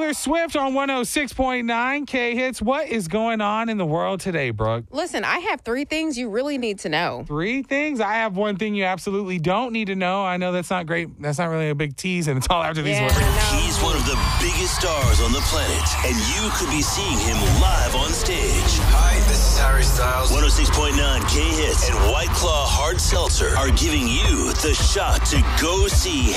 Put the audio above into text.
Taylor Swift on 106.9 K-Hits. What is going on in the world today, Brooke? Listen, I have 3 things you really need to know. 3 things? I have one thing you absolutely don't need to know. I know that's not great. That's not really a big tease, and it's all after these words. He's one of the biggest stars on the planet, and you could be seeing him live on stage. Hi, this is Harry Styles. 106.9 K-Hits and White Claw Hard Seltzer are giving you the shot to go see